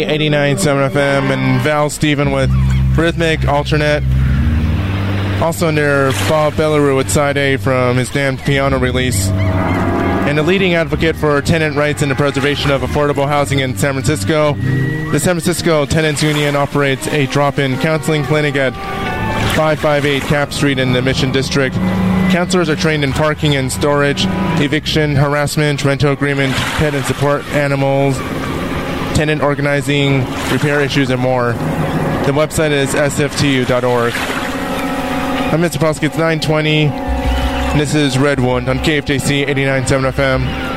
89.7 FM, and Val Stephen with Rhythmic Alternate. Also under Bob Belleroux with Side A from his Damned Piano release. And a leading advocate for tenant rights and the preservation of affordable housing in San Francisco. The San Francisco Tenants Union operates a drop-in counseling clinic at 558 Cap Street in the Mission District. Counselors are trained in parking and storage, eviction, harassment, rental agreement, pet and support animals, tenant organizing, repair issues, and more. The website is sftu.org. I'm Mr. Polsky. It's 9:20. And this is Redwood on KFJC 89.7 FM.